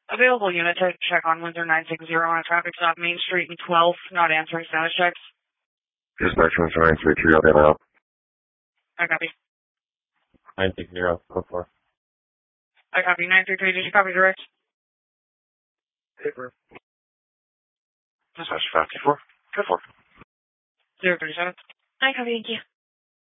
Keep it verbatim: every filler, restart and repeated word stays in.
Available unit to check on Windsor nine six zero on a traffic stop, Main Street and twelve, not answering status checks. Dispatch Windsor nine three three, okay, now. I copy. nine six zero, go for. I copy. nine three three, did you copy direct? Paper. Dispatch five two four, go for. zero three seven. I copy, thank you.